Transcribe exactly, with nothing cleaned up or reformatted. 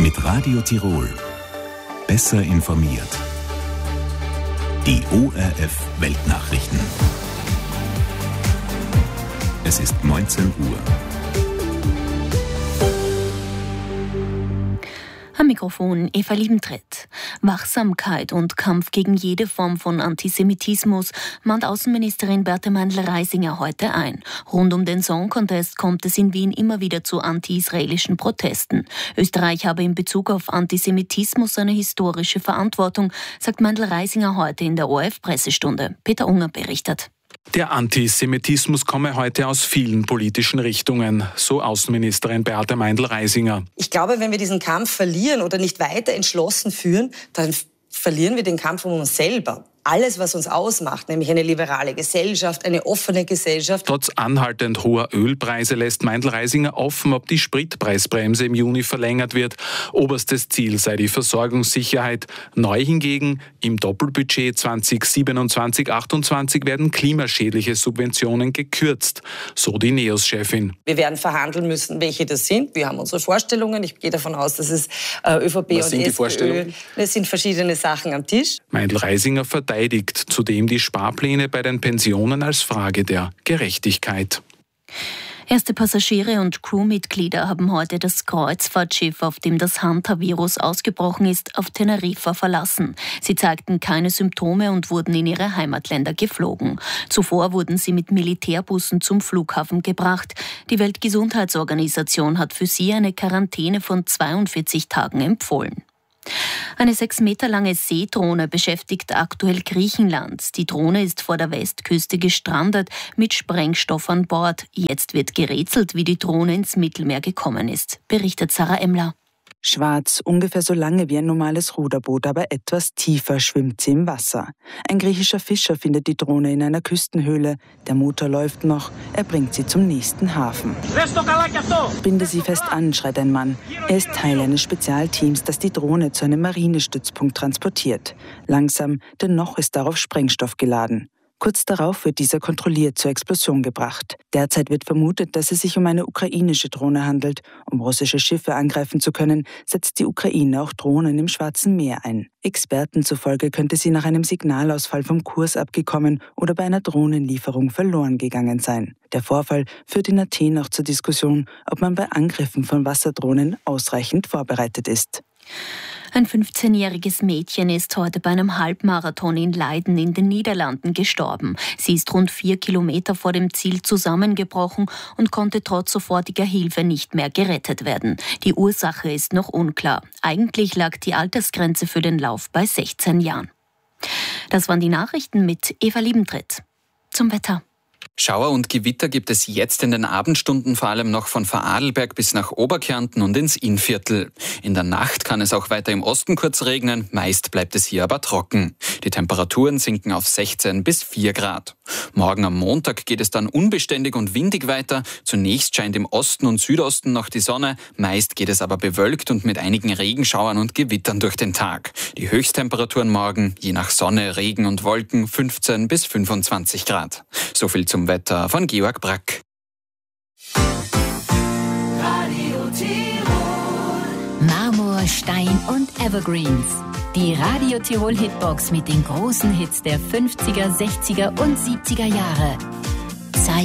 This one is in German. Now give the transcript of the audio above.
Mit Radio Tirol. Besser informiert. Die O R F Weltnachrichten. Es ist neunzehn Uhr. Am Mikrofon Eva Liebentritt. Wachsamkeit und Kampf gegen jede Form von Antisemitismus mahnt Außenministerin Berta Meindl-Reisinger heute ein. Rund um den Song Contest kommt es in Wien immer wieder zu anti-israelischen Protesten. Österreich habe in Bezug auf Antisemitismus eine historische Verantwortung, sagt Meindl-Reisinger heute in der O R F-Pressestunde. Peter Unger berichtet. Der Antisemitismus komme heute aus vielen politischen Richtungen, so Außenministerin Beate Meindl-Reisinger. Ich glaube, wenn wir diesen Kampf verlieren oder nicht weiter entschlossen führen, dann verlieren wir den Kampf um uns selber. Alles, was uns ausmacht, nämlich eine liberale Gesellschaft, eine offene Gesellschaft. Trotz anhaltend hoher Ölpreise lässt Meindl-Reisinger offen, ob die Spritpreisbremse im Juni verlängert wird. Oberstes Ziel sei die Versorgungssicherheit. Neu hingegen, im Doppelbudget zwanzig siebenundzwanzig achtundzwanzig werden klimaschädliche Subventionen gekürzt, so die NEOS-Chefin. Wir werden verhandeln müssen, welche das sind. Wir haben unsere Vorstellungen. Ich gehe davon aus, dass es äh, ÖVP Was und sind die SPÖ, Vorstellungen? Es sind verschiedene Sachen am Tisch. Meindl-Reisinger verteidigt zudem die Sparpläne bei den Pensionen als Frage der Gerechtigkeit. Erste Passagiere und Crewmitglieder haben heute das Kreuzfahrtschiff, auf dem das Hanta-Virus ausgebrochen ist, auf Teneriffa verlassen. Sie zeigten keine Symptome und wurden in ihre Heimatländer geflogen. Zuvor wurden sie mit Militärbussen zum Flughafen gebracht. Die Weltgesundheitsorganisation hat für sie eine Quarantäne von zweiundvierzig Tagen empfohlen. Eine sechs Meter lange Seedrohne beschäftigt aktuell Griechenland. Die Drohne ist vor der Westküste gestrandet mit Sprengstoff an Bord. Jetzt wird gerätselt, wie die Drohne ins Mittelmeer gekommen ist, berichtet Sarah Emmler. Schwarz, ungefähr so lange wie ein normales Ruderboot, aber etwas tiefer schwimmt sie im Wasser. Ein griechischer Fischer findet die Drohne in einer Küstenhöhle. Der Motor läuft noch, er bringt sie zum nächsten Hafen. Binde sie fest an, schreit ein Mann. Er ist Teil eines Spezialteams, das die Drohne zu einem Marinestützpunkt transportiert. Langsam, denn noch ist darauf Sprengstoff geladen. Kurz darauf wird dieser kontrolliert zur Explosion gebracht. Derzeit wird vermutet, dass es sich um eine ukrainische Drohne handelt. Um russische Schiffe angreifen zu können, setzt die Ukraine auch Drohnen im Schwarzen Meer ein. Experten zufolge könnte sie nach einem Signalausfall vom Kurs abgekommen oder bei einer Drohnenlieferung verloren gegangen sein. Der Vorfall führt in Athen auch zur Diskussion, ob man bei Angriffen von Wasserdrohnen ausreichend vorbereitet ist. Ein fünfzehnjähriges Mädchen ist heute bei einem Halbmarathon in Leiden in den Niederlanden gestorben. Sie ist rund vier Kilometer vor dem Ziel zusammengebrochen und konnte trotz sofortiger Hilfe nicht mehr gerettet werden. Die Ursache ist noch unklar. Eigentlich lag die Altersgrenze für den Lauf bei sechzehn Jahren. Das waren die Nachrichten mit Eva Liebentritt. Zum Wetter. Schauer und Gewitter gibt es jetzt in den Abendstunden vor allem noch von Vorarlberg bis nach Oberkärnten und ins Innviertel. In der Nacht kann es auch weiter im Osten kurz regnen, meist bleibt es hier aber trocken. Die Temperaturen sinken auf sechzehn bis vier Grad. Morgen am Montag geht es dann unbeständig und windig weiter. Zunächst scheint im Osten und Südosten noch die Sonne, meist geht es aber bewölkt und mit einigen Regenschauern und Gewittern durch den Tag. Die Höchsttemperaturen morgen, je nach Sonne, Regen und Wolken, fünfzehn bis fünfundzwanzig Grad. So viel zum Wetter von Georg Brack. Radio Tirol. Marmor, Stein und Evergreens. Die Radio Tirol Hitbox mit den großen Hits der fünfziger, sechziger und siebziger Jahre.